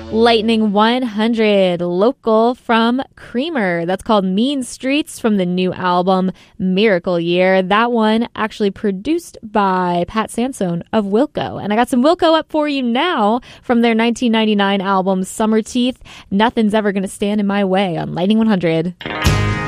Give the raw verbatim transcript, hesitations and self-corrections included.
Lightning one hundred, local from Creamer. That's called Mean Streets from the new album Miracle Year. That one actually produced by Pat Sansone of Wilco. And I got some Wilco up for you now from their nineteen ninety-nine album Summer Teeth. Nothing's Ever Gonna Stand in My Way on Lightning one hundred.